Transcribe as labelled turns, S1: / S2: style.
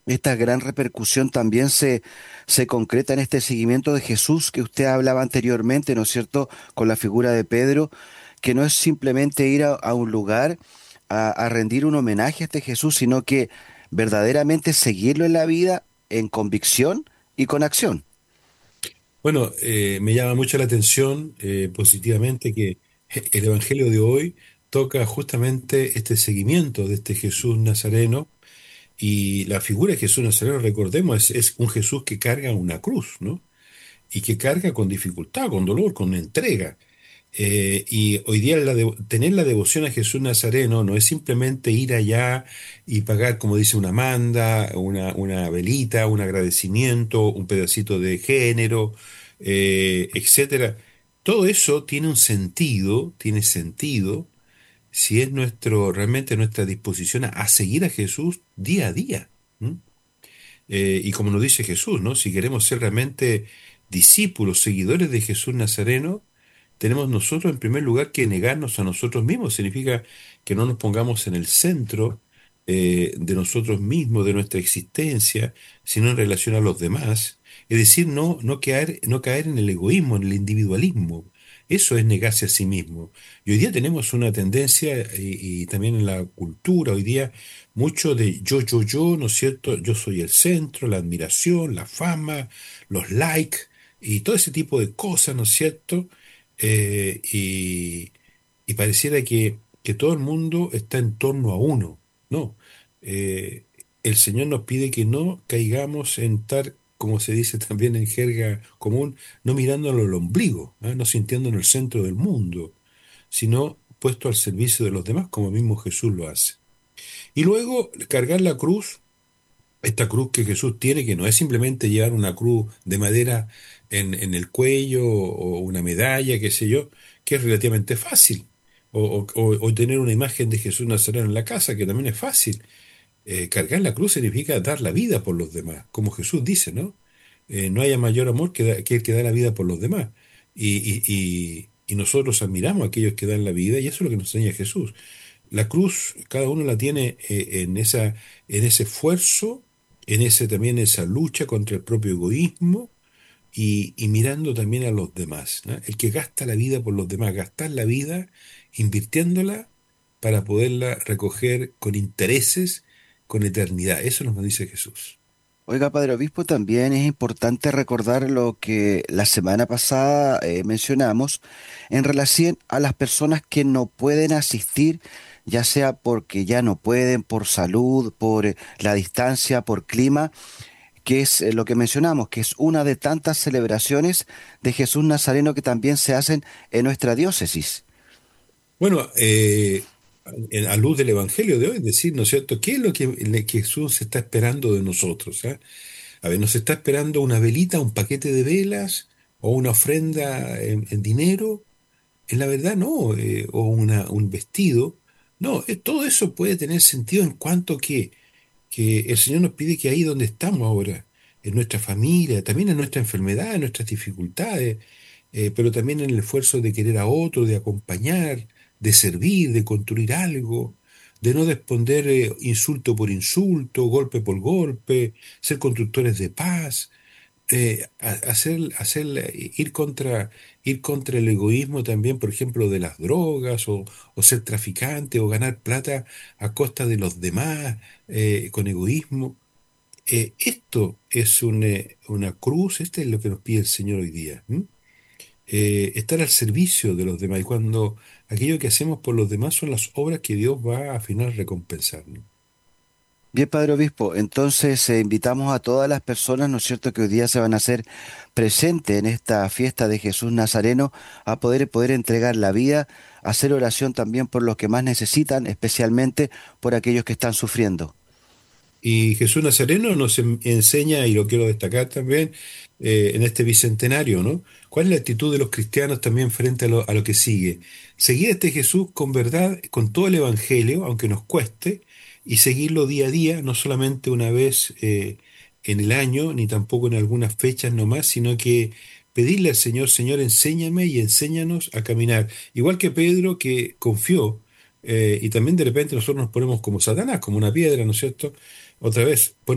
S1: esta gran repercusión también se concreta en este seguimiento de Jesús que usted hablaba anteriormente, ¿no es cierto?, con la figura de Pedro, que no es simplemente ir a un lugar a rendir un homenaje a este Jesús, sino que verdaderamente seguirlo en la vida, en convicción y con acción.
S2: Bueno, me llama mucho la atención positivamente que el Evangelio de hoy toca justamente este seguimiento de este Jesús Nazareno y la figura de Jesús Nazareno, recordemos, es un Jesús que carga una cruz, ¿no? Y que carga con dificultad, con dolor, con entrega. Y hoy día tener la devoción a Jesús Nazareno no es simplemente ir allá y pagar, como dice, una manda, una velita, un agradecimiento, un pedacito de género, etcétera. Todo eso tiene sentido si es realmente nuestra disposición a seguir a Jesús día a día. ¿M? Y como nos dice Jesús, ¿no? Si queremos ser realmente discípulos, seguidores de Jesús Nazareno, tenemos nosotros en primer lugar que negarnos a nosotros mismos. Significa que no nos pongamos en el centro de nosotros mismos, de nuestra existencia, sino en relación a los demás. Es decir, no caer en el egoísmo, en el individualismo. Eso es negarse a sí mismo. Y hoy día tenemos una tendencia, y también en la cultura, hoy día, mucho de yo, ¿no es cierto? Yo soy el centro, la admiración, la fama, los likes y todo ese tipo de cosas, ¿no es cierto? Eh, y, y pareciera que todo el mundo está en torno a uno. No, Eh, el Señor nos pide que no caigamos en tal, como se dice también en jerga común, no mirándolo al ombligo, ¿ah? No sintiendo en el centro del mundo, sino puesto al servicio de los demás, como mismo Jesús lo hace. Y luego cargar la cruz, esta cruz que Jesús tiene, que no es simplemente llevar una cruz de madera en el cuello o una medalla, qué sé yo, que es relativamente fácil. O tener una imagen de Jesús Nazareno en la casa, que también es fácil. Cargar la cruz significa dar la vida por los demás, como Jesús dice, ¿no? No haya mayor amor que el que da la vida por los demás. Y nosotros admiramos a aquellos que dan la vida, y eso es lo que nos enseña Jesús. La cruz, cada uno la tiene en ese esfuerzo, en ese también esa lucha contra el propio egoísmo y mirando también a los demás, ¿no? El que gasta la vida por los demás, gastar la vida invirtiéndola para poderla recoger con intereses, con eternidad. Eso nos dice Jesús.
S1: Oiga, Padre Obispo, también es importante recordar lo que la semana pasada mencionamos en relación a las personas que no pueden asistir, ya sea porque ya no pueden, por salud, por la distancia, por clima, que es lo que mencionamos, que es una de tantas celebraciones de Jesús Nazareno que también se hacen en nuestra diócesis.
S2: Bueno, a luz del Evangelio de hoy, decir, ¿no es cierto? ¿Qué es lo que Jesús está esperando de nosotros? ¿Ah? A ver, ¿nos está esperando una velita, un paquete de velas o una ofrenda en dinero? En la verdad no, o un vestido. No, todo eso puede tener sentido en cuanto que el Señor nos pide que ahí donde estamos ahora, en nuestra familia, también en nuestra enfermedad, en nuestras dificultades, pero también en el esfuerzo de querer a otro, de acompañar, de servir, de construir algo, de no responder insulto por insulto, golpe por golpe, ser constructores de paz, ir contra el egoísmo también, por ejemplo, de las drogas o ser traficante o ganar plata a costa de los demás con egoísmo. Esto es una cruz, este es lo que nos pide el Señor hoy día. ¿M? Estar al servicio de los demás y cuando aquello que hacemos por los demás son las obras que Dios va a final recompensar, ¿no?
S1: Bien, Padre Obispo, entonces invitamos a todas las personas, ¿no es cierto?, que hoy día se van a hacer presentes en esta fiesta de Jesús Nazareno, a poder entregar la vida, hacer oración también por los que más necesitan, especialmente por aquellos que están sufriendo.
S2: Y Jesús Nazareno nos enseña, y lo quiero destacar también, en este bicentenario, ¿no? ¿Cuál es la actitud de los cristianos también frente a lo que sigue? Seguir a este Jesús con verdad, con todo el Evangelio, aunque nos cueste, y seguirlo día a día, no solamente una vez en el año, ni tampoco en algunas fechas nomás, sino que pedirle al Señor, Señor, enséñame y enséñanos a caminar. Igual que Pedro que confió, y también de repente nosotros nos ponemos como Satanás, como una piedra, ¿no es cierto? Otra vez,